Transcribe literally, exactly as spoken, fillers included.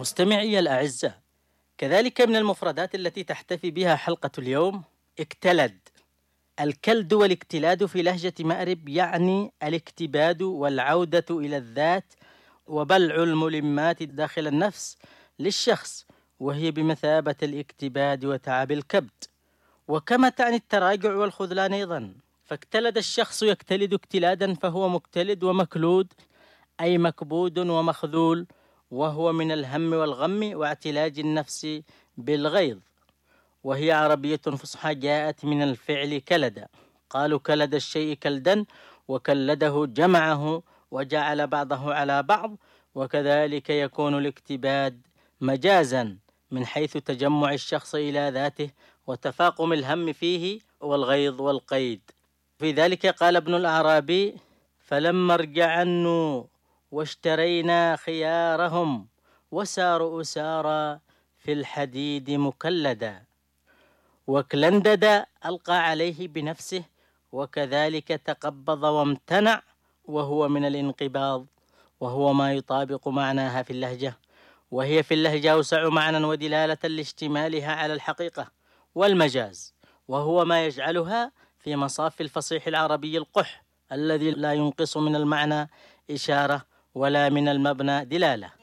مستمعي الأعزاء، كذلك من المفردات التي تحتفي بها حلقة اليوم اكتلد. الكلد والاكتلاد في لهجة مأرب يعني الاكتباد والعودة إلى الذات وبلع الملمات داخل النفس للشخص، وهي بمثابة الاكتباد وتعب الكبد، وكما تعني التراجع والخذلان أيضا. فاكتلد الشخص يكتلد اكتلادا، فهو مكتلد ومكلود أي مكبود ومخذول، وهو من الهم والغم واعتلاج النفس بالغيظ. وهي عربية فصحى جاءت من الفعل كلد، قالوا كلد الشيء كلدا، وكلده جمعه وجعل بعضه على بعض. وكذلك يكون الاكتباد مجازا من حيث تجمع الشخص إلى ذاته وتفاقم الهم فيه والغيظ والقيد. في ذلك قال ابن الأعرابي: فلما ارجعنوا واشترينا خيارهم وساروا أسارا في الحديد مكلدا. وكلندد ألقى عليه بنفسه، وكذلك تقبض وامتنع، وهو من الانقباض، وهو ما يطابق معناها في اللهجة، وهي في اللهجة أوسع معنى ودلالة لاشتمالها على الحقيقة والمجاز، وهو ما يجعلها في مصاف الفصيح العربي القح الذي لا ينقص من المعنى إشارة ولا من المبنى دلالة.